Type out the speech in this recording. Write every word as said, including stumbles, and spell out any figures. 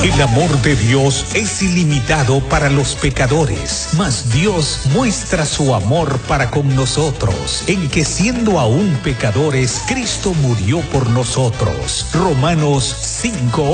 El amor de Dios es ilimitado para los pecadores, mas Dios muestra su amor para con nosotros, en que siendo aún pecadores, Cristo murió por nosotros. Romanos cinco.